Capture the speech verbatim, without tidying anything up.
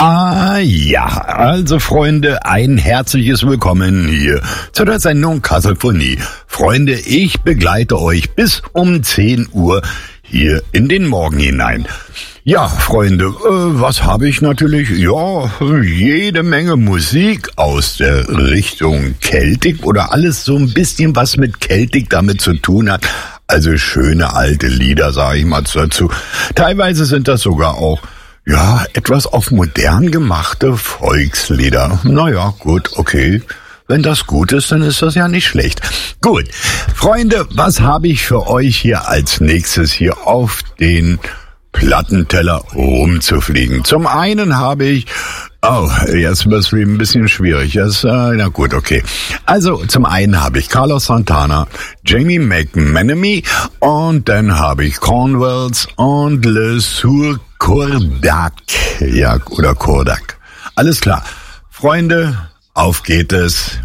Ah ja, also Freunde, ein herzliches Willkommen hier zu der Sendung Kasselphonie. Freunde, ich begleite euch bis um zehn Uhr hier in den Morgen hinein. Ja, Freunde, äh, was habe ich natürlich? Ja, jede Menge Musik aus der Richtung Celtic oder alles so ein bisschen, was mit Celtic damit zu tun hat. Also schöne alte Lieder, sage ich mal dazu. Teilweise sind das sogar auch ja, etwas auf modern gemachte Volkslieder. Naja, gut, okay. Wenn das gut ist, dann ist das ja nicht schlecht. Gut, Freunde, was habe ich für euch hier als nächstes hier auf den Plattenteller rumzufliegen? Zum einen habe ich... Oh, jetzt wird es ein bisschen schwierig. Das, äh, na gut, okay. Also, zum einen habe ich Carlos Santana, Jamie McManamy und dann habe ich Cornwells und Le Sourd Kordak. Ja, oder Kordak. Alles klar. Freunde, auf geht es